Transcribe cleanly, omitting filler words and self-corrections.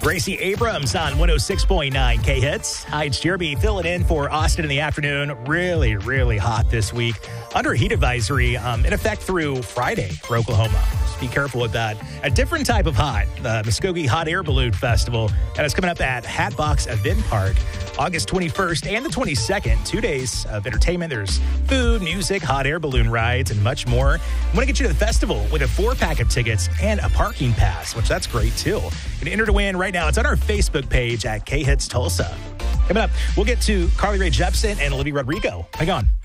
Gracie Abrams on 106.9 K-Hits. Hi, it's Jeremy filling in for Austin in the afternoon. Really, really hot this week. Under a heat advisory in effect through Friday for Oklahoma. Just be careful with that. A different type of hot, the Muskogee Hot Air Balloon Festival. And it's coming up at Hatbox Event Park, August 21st and the 22nd. 2 days of entertainment. There's food, music, hot air balloon rides, and much more. I want to get you to the festival with a 4-pack of tickets and a parking pass, which that's great too. You can enter to win right now. It's on our Facebook page at K-Hits Tulsa. Coming up, we'll get to Carly Rae Jepsen and Olivia Rodrigo. Hang on.